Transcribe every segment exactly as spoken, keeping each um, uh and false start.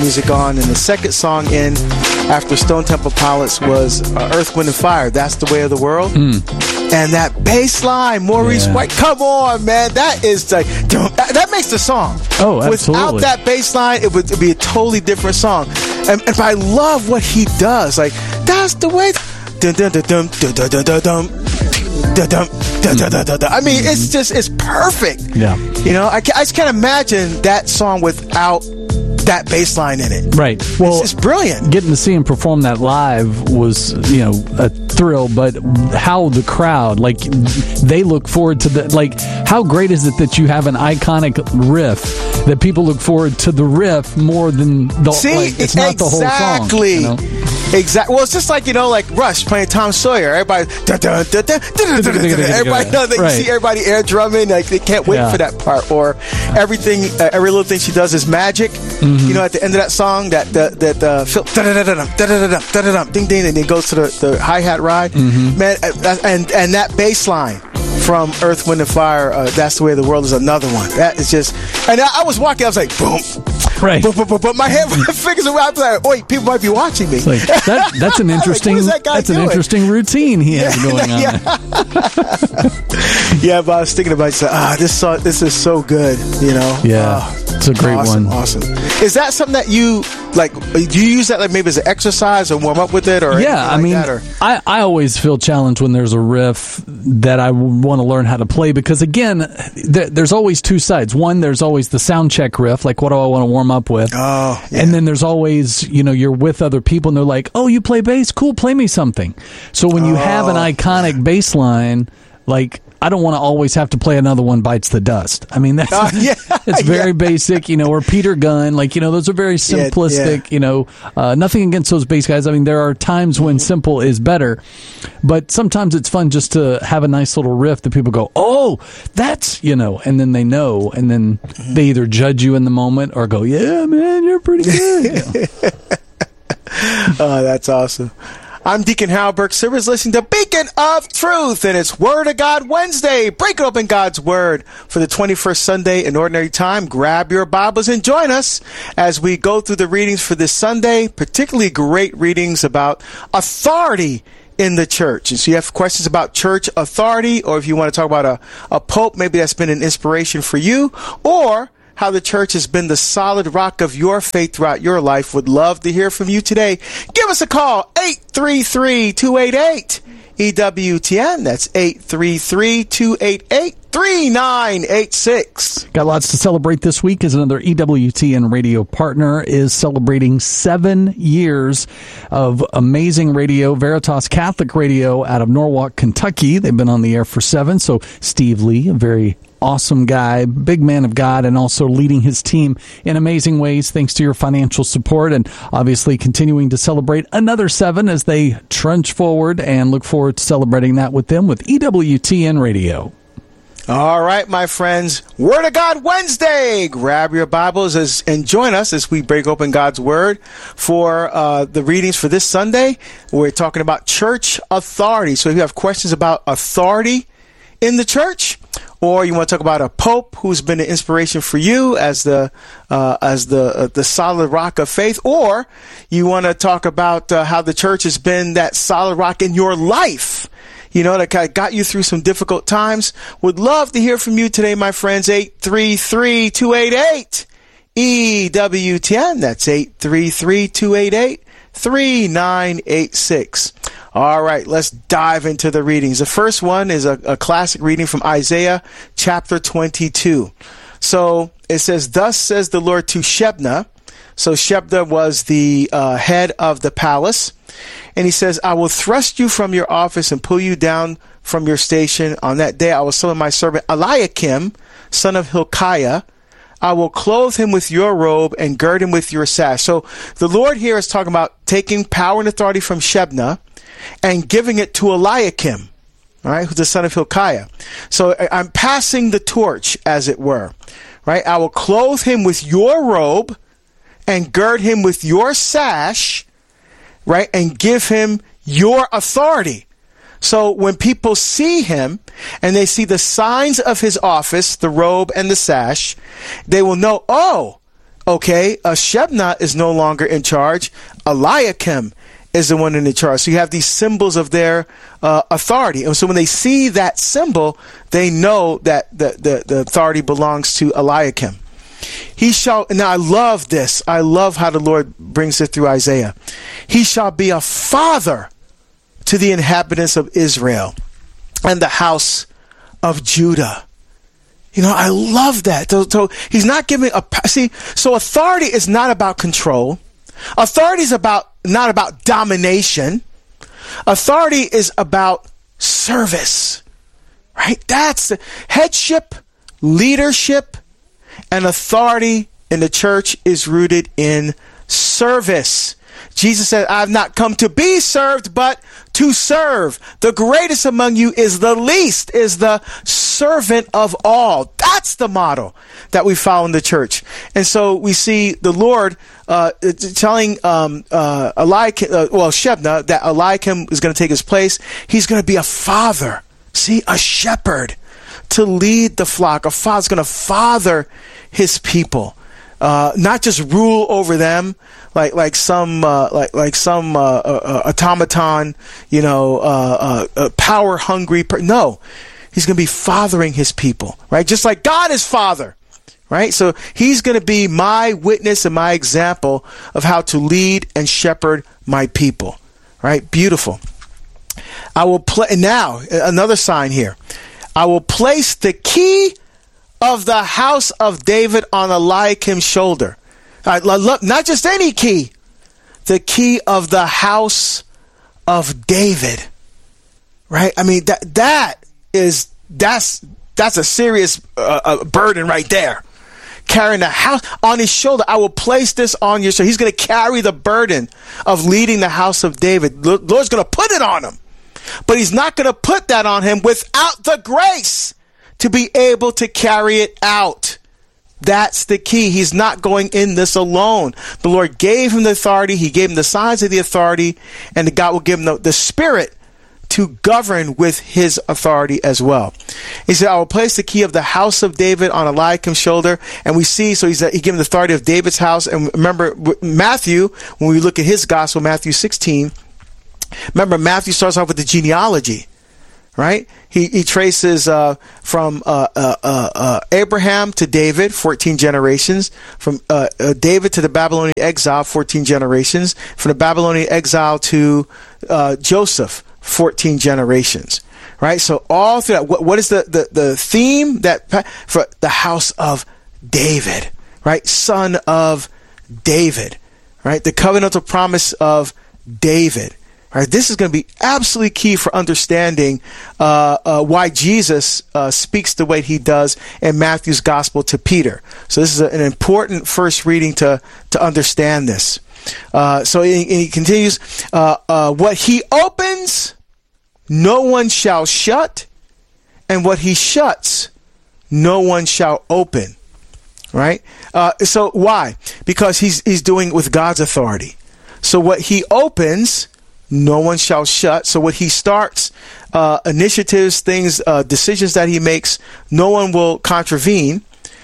music on, and the second song in after Stone Temple Pilots was uh, Earth, Wind and Fire. That's the Way of the World. Mm. And that bass line, Maurice yeah. White, come on, man. That is like, that, that makes the song. Oh, absolutely. Without that bass line, it would be a totally different song. And, and I love what he does. Like, that's the way. Dun, dun, dun, dun, dun, dun, dun, dun, dun. Da, da, da, da, da, da, da. I mean, mm-hmm. it's just, it's perfect. Yeah. You know, I, I just can't imagine that song without that bass line in it. Right. Well, it's, it's brilliant. Getting to see him perform that live was, you know, a thrill, but how the crowd, like, they look forward to the, like, how great is it that you have an iconic riff that people look forward to the riff more than the, See, like, it's not exactly. the whole song. You know? Exactly. Well, it's just like, you know, like Rush playing Tom Sawyer. Everybody, dun, dun, dun, dun, dun, dun, dun, dun, everybody, know, they right. see everybody air drumming. Like they can't wait yeah. for that part. Or everything, uh, every little thing she does is magic. Mm-hmm. You know, at the end of that song, that the that the Phil, ding ding, and then goes to the, the hi hat ride. Mm-hmm. Man, and and that bass line from Earth, Wind and Fire, uh, That's the Way of the World is another one. That is just, and I, I was walking, I was like, boom. Right. But, but, but, but my head figures around, like, wait, people might be watching me. Like, that, that's an interesting like, that that's doing? an interesting routine he has yeah, going on. Yeah. yeah, but I was thinking about it, ah, this song, this is so good, you know. Yeah, oh, it's a great awesome, one. Awesome. Is that something that you like? Do you use that like maybe as an exercise or warm up with it, or yeah? I like mean, that, or? I I always feel challenged when there's a riff that I want to learn how to play because again, th- there's always two sides. One, there's always the sound check riff, like what do I want to warm up with? Oh, yeah. And then there's always, you know, you're with other people and they're like, oh, you play bass? Cool, play me something. So when you oh. have an iconic bass line, like, I don't want to always have to play Another One Bites the Dust. I mean, that's uh, yeah, it's very yeah. basic, you know, or Peter Gunn, like, you know, those are very simplistic, yeah, yeah. you know, uh, nothing against those bass guys. I mean, there are times when simple is better, but sometimes it's fun just to have a nice little riff that people go, oh, that's, you know, and then they know, and then they either judge you in the moment or go, yeah, man, you're pretty good. You know? Oh, that's awesome. I'm Deacon Hal Burke Sivers, listening to Beacon of Truth, and it's Word of God Wednesday. Break open God's Word for the twenty-first Sunday in Ordinary Time. Grab your Bibles and join us as we go through the readings for this Sunday, particularly great readings about authority in the church. And so you have questions about church authority, or if you want to talk about a, a pope, maybe that's been an inspiration for you, or how the church has been the solid rock of your faith throughout your life. Would love to hear from you today. Give us a call, eight three three, two eight eight, E W T N. That's eight three three, two eight eight, three nine eight six. Got lots to celebrate this week as another E W T N radio partner is celebrating seven years of amazing radio, Veritas Catholic Radio out of Norwalk, Kentucky. They've been on the air for seven. So Steve Lee, a very awesome guy, big man of God, and also leading his team in amazing ways thanks to your financial support, and obviously continuing to celebrate another seven as they trudge forward, and look forward to celebrating that with them with E W T N Radio. All right, my friends, Word of God Wednesday. Grab your Bibles as, and join us as we break open God's Word for uh, the readings for this Sunday. We're talking about church authority. So if you have questions about authority in the church, or you want to talk about a pope who's been an inspiration for you as the uh, as the uh, the solid rock of faith, or you want to talk about uh, how the church has been that solid rock in your life, you know, that kind of got you through some difficult times, would love to hear from you today, my friends. eight three three, two eight eight, E W T N. That's eight three three, two eight eight, three nine eight six. All right, let's dive into the readings. The first one is a, a classic reading from Isaiah chapter twenty-two. So it says, thus says the Lord to Shebna. So Shebna was the uh, head of the palace. And he says, I will thrust you from your office and pull you down from your station. On that day I will summon my servant Eliakim, son of Hilkiah. I will clothe him with your robe and gird him with your sash. So the Lord here is talking about taking power and authority from Shebna and giving it to Eliakim, all right, who's the son of Hilkiah. So I'm passing the torch, as it were, right? I will clothe him with your robe and gird him with your sash, right, and give him your authority. So when people see him and they see the signs of his office, the robe and the sash, they will know, oh, Okay, uh, Shebna is no longer in charge. Eliakim is the one in the charge. So you have these symbols of their uh, authority. And so when they see that symbol, they know that the, the, the authority belongs to Eliakim. He shall, now I love this. I love how the Lord brings it through Isaiah. He shall be a father to the inhabitants of Israel and the house of Judah. You know, I love that. So, so he's not giving a, see, so authority is not about control. Authority is about, not about domination. Authority is about service, right? That's the headship, leadership, and authority in the church is rooted in service. Jesus said, I've not come to be served, but to serve. The greatest among you is the least, is the servant of all. That's the model that we follow in the church. And so we see the Lord uh, telling um, uh, Eliakim, uh, well, Shebna, that Eliakim is going to take his place. He's going to be a father, see, a shepherd to lead the flock. A father's going to father his people. Uh, not just rule over them like like some uh, like like some uh, uh, automaton, you know, uh, uh, uh, power hungry. Per- no, he's going to be fathering his people, right? Just like God is Father, right? So he's going to be my witness and my example of how to lead and shepherd my people, right? Beautiful. I will play now. Another sign here. I will place the key of the house of David on Eliakim's shoulder. All right, look, not just any key, the key of the house of David. Right? I mean, that that is that's that's a serious uh, uh, burden right there. Carrying the house on his shoulder. I will place this on your shoulder. He's going to carry the burden of leading the house of David. The Lord's going to put it on him, but he's not going to put that on him without the grace to be able to carry it out. That's the key. He's not going in this alone. The Lord gave him the authority. He gave him the signs of the authority, and God will give him the, the spirit to govern with his authority as well. He said, I will place the key of the house of David on Eliakim's shoulder. And we see, so he's he given the authority of David's house. And remember, Matthew, when we look at his gospel, Matthew sixteen, remember, Matthew starts off with the genealogy. Right? He he traces uh, from uh, uh, uh, Abraham to David, fourteen generations. From uh, uh, David to the Babylonian exile, fourteen generations. From the Babylonian exile to uh, Joseph, fourteen generations. Right? So all through that, what, what is the, the, the theme that for the house of David? Right? Son of David. Right? The covenantal promise of David. All right, this is going to be absolutely key for understanding uh, uh, why Jesus uh, speaks the way he does in Matthew's gospel to Peter. So this is a, an important first reading to to understand this. Uh, so he, he continues, uh, uh, what he opens, no one shall shut, and what he shuts, no one shall open. Right? Uh, so why? Because he's he's doing it with God's authority. So what he opens, no one shall shut. So what he starts, uh, initiatives, things, uh, decisions that he makes, no one will contravene.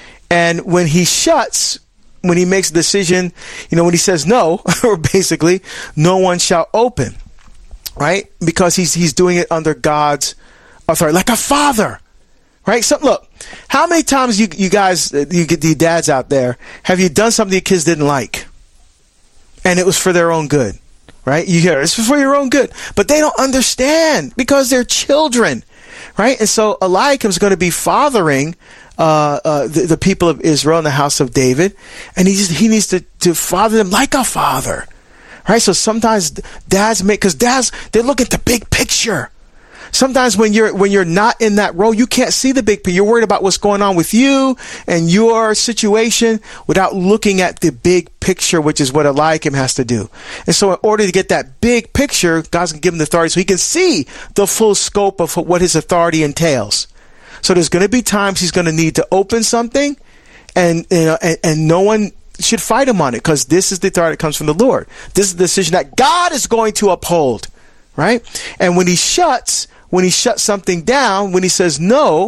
And when he shuts, when he makes a decision, you know, when he says no, or basically, no one shall open, right? Because he's he's doing it under God's authority, like a father, right? So look, how many times you you guys, you get the dads out there, have you done something your kids didn't like, and it was for their own good? Right? You hear it's for your own good, but they don't understand because they're children, right? And so Eliakim is going to be fathering uh, uh, the, the people of Israel in the house of David, and he he needs to, to father them like a father, right? So sometimes dads make, because dads, they look at the big picture. Sometimes when you're when you're not in that role, you can't see the big picture. You're worried about what's going on with you and your situation without looking at the big picture, which is what Eliakim has to do. And so in order to get that big picture, God's going to give him the authority so he can see the full scope of what his authority entails. So there's going to be times he's going to need to open something, and you know, and, and no one should fight him on it, because this is the authority that comes from the Lord. This is the decision that God is going to uphold, right? And when he shuts, when he shuts something down, when he says no,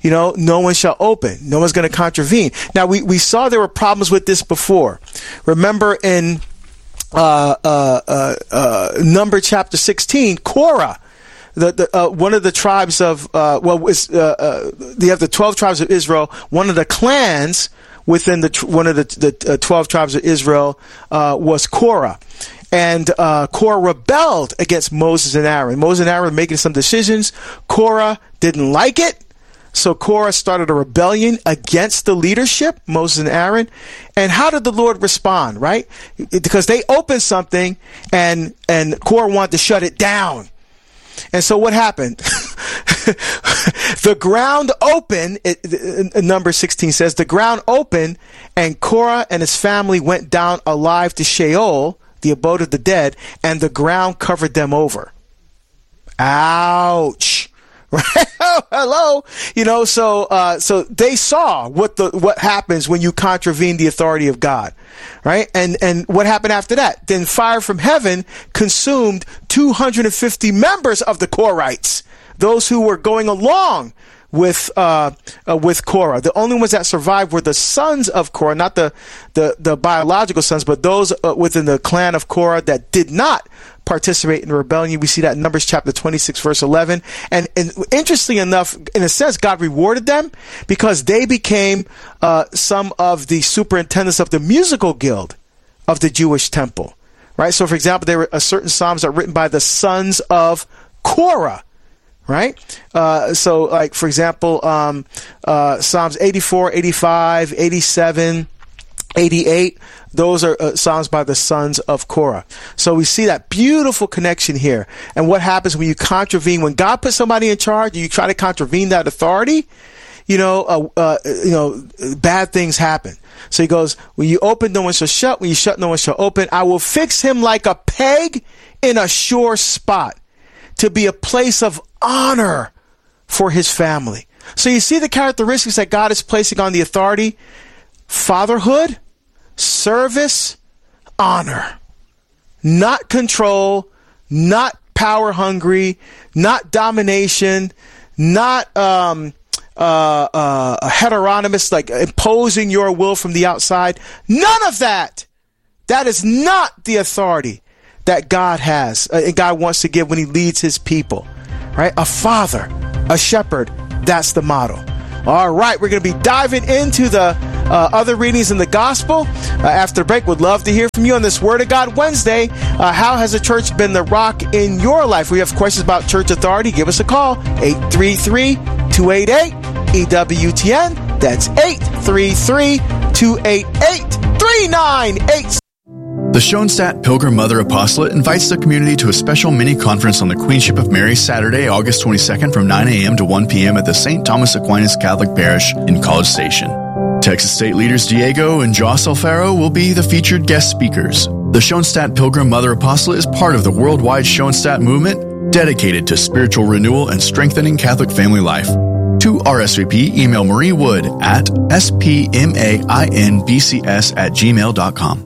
you know, no one shall open. No one's going to contravene. Now, we, we saw there were problems with this before. Remember in uh, uh, uh, uh, Number chapter sixteen, Korah, the, the uh, one of the tribes of, uh, well, it's, uh, uh, you have the twelve tribes of Israel, one of the clans within the one of the, the uh, twelve tribes of Israel uh, was Korah. And uh, Korah rebelled against Moses and Aaron. Moses and Aaron were making some decisions. Korah didn't like it. So Korah started a rebellion against the leadership, Moses and Aaron. And how did the Lord respond, right? Because they opened something and, and Korah wanted to shut it down. And so what happened? The ground opened, it, Number sixteen says, the ground opened and Korah and his family went down alive to Sheol, the abode of the dead, and the ground covered them over. Ouch. Right? Hello. You know, so, uh, so they saw what the, what happens when you contravene the authority of God. Right? And, and what happened after that? Then fire from heaven consumed two hundred fifty members of the Korahites, those who were going along with uh, uh with Korah. The only ones that survived were the sons of Korah, not the the, the biological sons, but those uh, within the clan of Korah that did not participate in the rebellion. We see that in Numbers chapter twenty-six, verse eleven. And, and interestingly enough, in a sense, God rewarded them because they became uh, some of the superintendents of the musical guild of the Jewish temple. Right? So, for example, there were uh, certain psalms that are written by the sons of Korah. Right? Uh, so, like, for example, um, uh, Psalms eighty-four, eighty-five, eighty-seven, eighty-eight, those are uh, Psalms by the sons of Korah. So we see that beautiful connection here. And what happens when you contravene, when God puts somebody in charge and you try to contravene that authority, you know, uh, uh, you know, bad things happen. So he goes, when you open, no one shall shut. When you shut, no one shall open. I will fix him like a peg in a sure spot, to be a place of honor for his family. So you see the characteristics that God is placing on the authority: fatherhood, service, honor. Not control, not power hungry, not domination, not um, uh, uh, heteronomous, like imposing your will from the outside. None of that. That is not the authority that God has uh, and God wants to give when he leads his people. Right? A father, a shepherd, that's the model. All right, we're going to be diving into the uh, other readings in the gospel uh, after the break. Would love to hear from you on this Word of God Wednesday. Uh, how has the church been the rock in your life? We have questions about church authority. Give us a call, eight three three, two eight eight, E W T N. That's eight three three, two eight eight, three nine eight. The Schoenstatt Pilgrim Mother Apostolate invites the community to a special mini-conference on the Queenship of Mary, Saturday, August twenty-second from nine a.m. to one p.m. at the Saint Thomas Aquinas Catholic Parish in College Station. Texas State leaders Diego and Joss Alfaro will be the featured guest speakers. The Schoenstatt Pilgrim Mother Apostolate is part of the worldwide Schoenstatt movement, dedicated to spiritual renewal and strengthening Catholic family life. To R S V P, email Marie Wood at s p m a i n b c s at gmail dot com.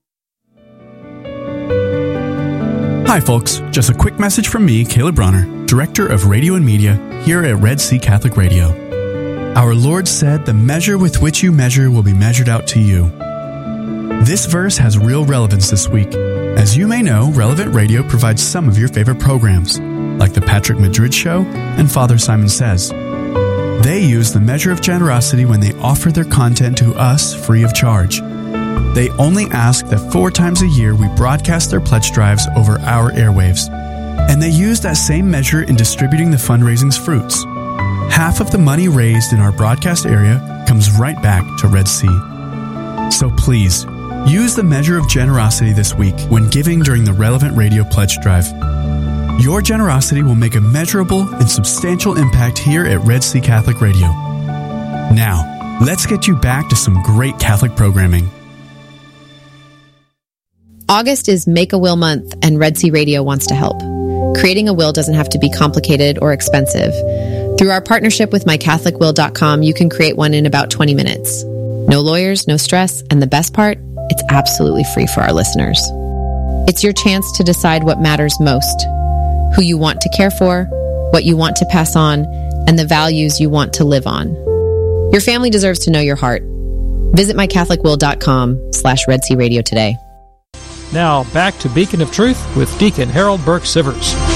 Hi folks, just a quick message from me, Caleb Bronner, Director of Radio and Media here at Red Sea Catholic Radio. Our Lord said, "The measure with which you measure will be measured out to you." This verse has real relevance this week. As you may know, Relevant Radio provides some of your favorite programs, like The Patrick Madrid Show and Father Simon Says. They use the measure of generosity when they offer their content to us free of charge. They only ask that four times a year we broadcast their pledge drives over our airwaves. And they use that same measure in distributing the fundraising's fruits. Half of the money raised in our broadcast area comes right back to Red Sea. So please, use the measure of generosity this week when giving during the Relevant Radio Pledge Drive. Your generosity will make a measurable and substantial impact here at Red Sea Catholic Radio. Now, let's get you back to some great Catholic programming. August is Make a Will Month, and Red Sea Radio wants to help. Creating a will doesn't have to be complicated or expensive. Through our partnership with my catholic will dot com, you can create one in about twenty minutes. No lawyers, no stress, and the best part, it's absolutely free for our listeners. It's your chance to decide what matters most, who you want to care for, what you want to pass on, and the values you want to live on. Your family deserves to know your heart. Visit my catholic will dot com slash Red Sea Radio today. Now, back to Beacon of Truth with Deacon Harold Burke Sivers.